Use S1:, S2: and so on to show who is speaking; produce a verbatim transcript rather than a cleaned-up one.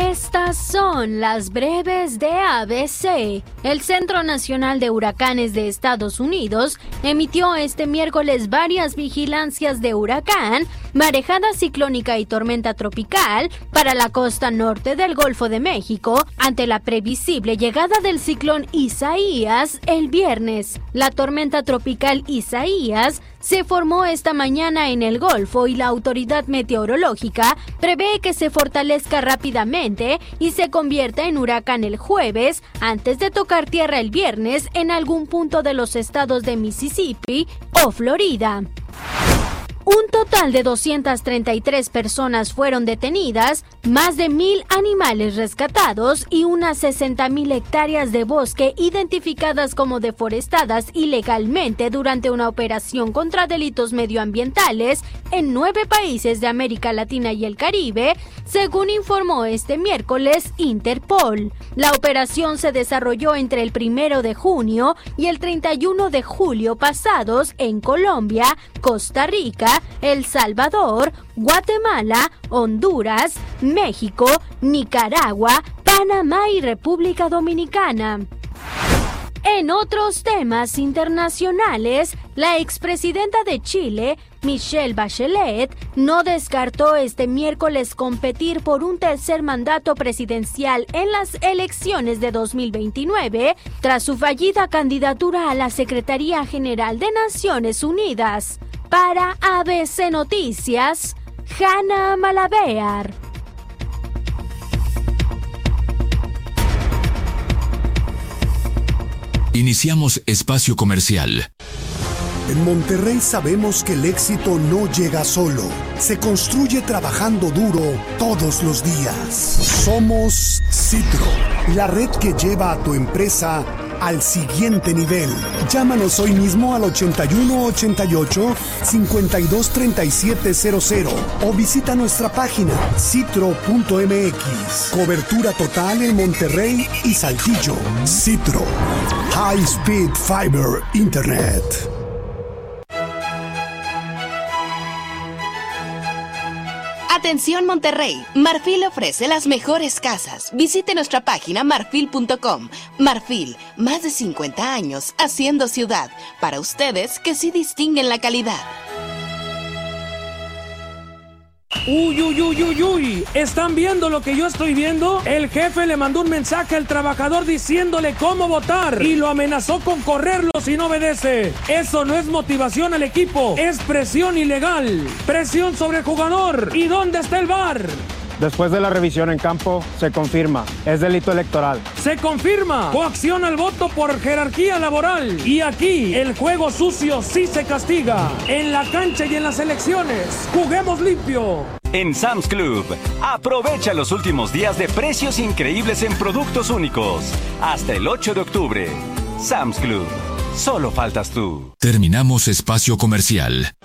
S1: Estas son las breves de A B C. El Centro Nacional de Huracanes de Estados Unidos emitió este miércoles varias vigilancias de huracán, marejada ciclónica y tormenta tropical para la costa norte del Golfo de México ante la previsible llegada del ciclón Isaías el viernes. La tormenta tropical Isaías se formó esta mañana en el Golfo y la autoridad meteorológica prevé que se fortalezca rápidamente y se convierta en huracán el jueves antes de tocar tierra el viernes en algún punto de los estados de Mississippi o Florida. Un total de doscientas treinta y tres personas fueron detenidas, más de mil animales rescatados y unas sesenta mil hectáreas de bosque identificadas como deforestadas ilegalmente durante una operación contra delitos medioambientales en nueve países de América Latina y el Caribe, según informó este miércoles Interpol. La operación se desarrolló entre el primero de junio y el treinta y uno de julio pasados en Colombia, Costa Rica, El Salvador, Guatemala, Honduras, México, Nicaragua, Panamá y República Dominicana. En otros temas internacionales, la expresidenta de Chile, Michelle Bachelet, no descartó este miércoles competir por un tercer mandato presidencial en las elecciones de dos mil veintinueve, tras su fallida candidatura a la Secretaría General de Naciones Unidas. Para A B C Noticias, Hanna Malabear.
S2: Iniciamos espacio comercial.
S3: En Monterrey sabemos que el éxito no llega solo, se construye trabajando duro todos los días. Somos Citro, la red que lleva a tu empresa al siguiente nivel. Llámanos hoy mismo al ochenta y uno ochenta y ocho, cincuenta y dos treinta y siete cero cero o visita nuestra página citro punto m x. Cobertura total en Monterrey y Saltillo. Citro, High Speed Fiber Internet.
S4: Atención Monterrey, Marfil ofrece las mejores casas. Visite nuestra página marfil punto com. Marfil, más de cincuenta años haciendo ciudad. Para ustedes que sí distinguen la calidad.
S5: Uy, uy, uy, uy, uy, ¿están viendo lo que yo estoy viendo? El jefe le mandó un mensaje al trabajador diciéndole cómo votar y lo amenazó con correrlo si no obedece. Eso no es motivación al equipo, es presión ilegal, presión sobre el jugador. ¿Y dónde está el V A R?
S6: Después de la revisión en campo, se confirma, es delito electoral.
S5: Se confirma, coacción al voto por jerarquía laboral. Y aquí, el juego sucio sí se castiga. En la cancha y en las elecciones, juguemos limpio.
S7: En Sam's Club, aprovecha los últimos días de precios increíbles en productos únicos. Hasta el ocho de octubre. Sam's Club, solo faltas tú.
S2: Terminamos espacio comercial.